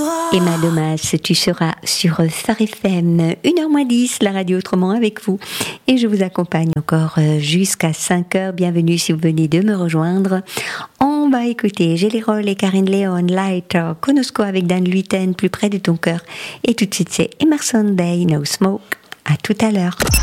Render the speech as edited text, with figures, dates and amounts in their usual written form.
Emma Domas, tu seras sur Phare FM, 1h-10, la radio autrement avec vous. Et je vous accompagne encore jusqu'à 5h. Bienvenue si vous venez de me rejoindre. On va écouter Jelly Roll et Karine Léon, Lighter, Konosko avec Dan Luiten, Plus près de ton cœur. Et tout de suite, c'est Emerson Day, No Smoke. À tout à l'heure.